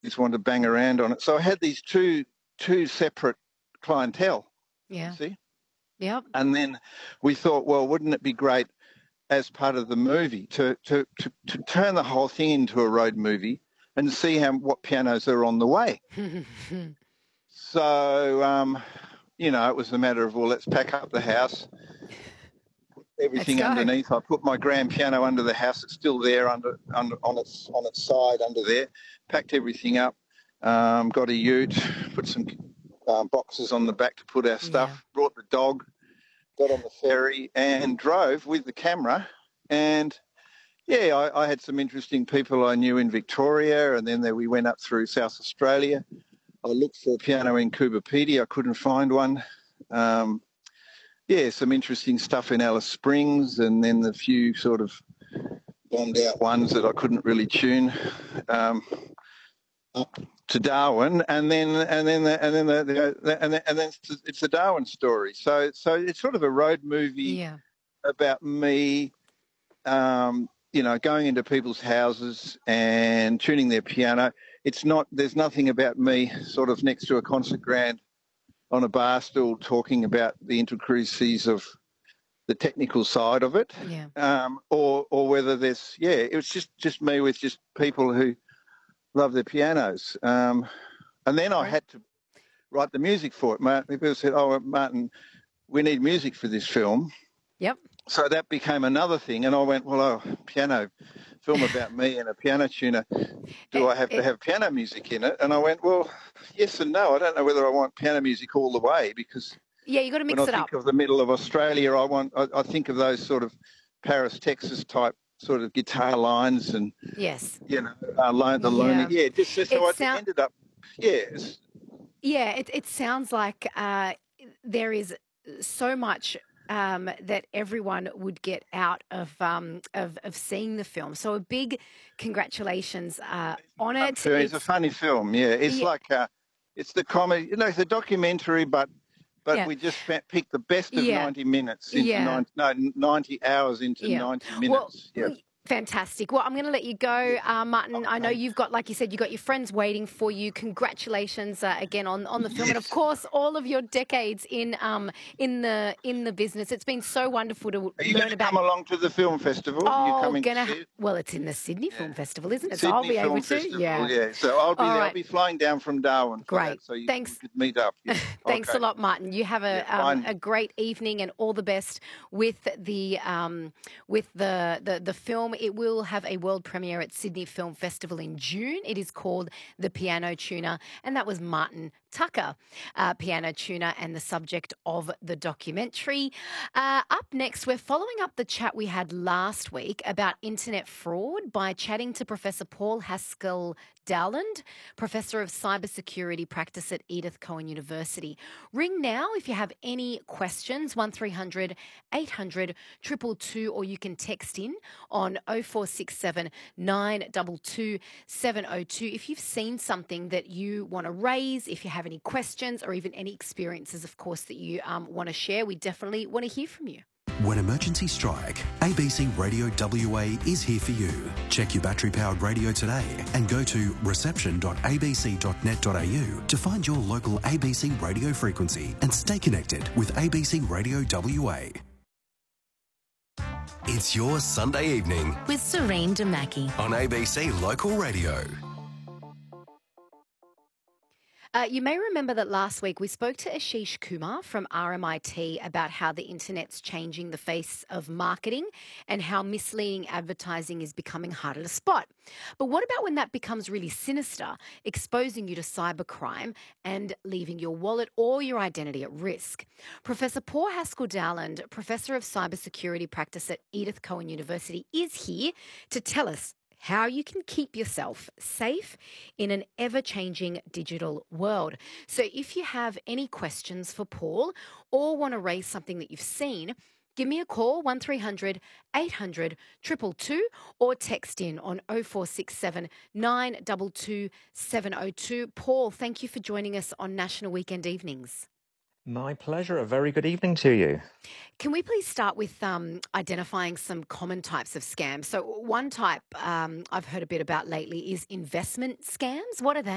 just wanted to bang around on it. So I had these two separate clientele. Yeah. See? Yep. And then we thought, well, wouldn't it be great as part of the movie to turn the whole thing into a road movie and see what pianos are on the way. So, it was a matter of, well, let's pack up the house, put everything underneath. I put my grand piano under the house. It's still there on its side under there. Packed everything up, got a ute, put some boxes on the back to put our stuff, brought the dog, got on the ferry and drove with the camera. And, I had some interesting people I knew in Victoria, and then we went up through South Australia. I looked for a piano in Coober Pedy. I couldn't find one. Some interesting stuff in Alice Springs, and then the few sort of bombed out ones that I couldn't really tune up to Darwin, and then it's the Darwin story. So it's sort of a road movie about me, going into people's houses and tuning their piano. There's nothing about me sort of next to a concert ground on a bar stool talking about the intricacies of the technical side of it, or whether it was just me with just people who love their pianos. And then I had to write the music for it. People said, "Oh, Martin, we need music for this film." Yep. So that became another thing, and I went, well, piano film about me and a piano tuner. Do I have to have piano music in it? And I went, well, yes and no. I don't know whether I want piano music all the way, because you got to mix it up. When I think of the middle of Australia, I think of those sort of Paris, Texas type sort of guitar lines, and ended up, it sounds like there is so much that everyone would get out of seeing the film. So a big congratulations on it. It's a funny film, It's like it's the comedy, it's a documentary, but we just picked the best of 90 minutes into 90 hours into 90 minutes. Fantastic. Well, I'm going to let you go, Martin. I know you've got, like you said, you've got your friends waiting for you. Congratulations again on the film, and of course all of your decades in the business. It's been so wonderful to learn about. Come along to the film festival. Well, it's in the Sydney Film Festival, isn't it? So I'll be able to. Yeah. So I'll be flying down from Darwin. Great. So Thanks. We could meet up. Thanks a lot, Martin. You have a great evening, and all the best with the film. It will have a world premiere at Sydney Film Festival in June. It is called The Piano Tuner, and that was Martin Tucker, piano tuner, and the subject of the documentary. Up next, we're following up the chat we had last week about internet fraud by chatting to Professor Paul Haskell Dowland, Professor of Cybersecurity Practice at Edith Cowan University. Ring now if you have any questions, 1300 800 222, or you can text in on 0467 922 702. If you've seen something that you want to raise, if you have any questions or even any experiences, of course, that you want to share, we definitely want to hear from you. When emergencies strike, ABC Radio WA is here for you. Check your battery-powered radio today and go to reception.abc.net.au to find your local ABC radio frequency and stay connected with ABC Radio WA. It's your Sunday evening with Serene Damaki on ABC Local Radio. You may remember that last week we spoke to Ashish Kumar from RMIT about how the internet's changing the face of marketing and how misleading advertising is becoming harder to spot. But what about when that becomes really sinister, exposing you to cybercrime and leaving your wallet or your identity at risk? Professor Paul Haskell Dowland, Professor of Cybersecurity Practice at Edith Cowan University, is here to tell us how you can keep yourself safe in an ever-changing digital world. So if you have any questions for Paul or want to raise something that you've seen, give me a call, 1300 800 222, or text in on 0467 922 702. Paul, thank you for joining us on National Weekend Evenings. My pleasure. A very good evening to you. Can we please start with identifying some common types of scams? So one type I've heard a bit about lately is investment scams. What are they?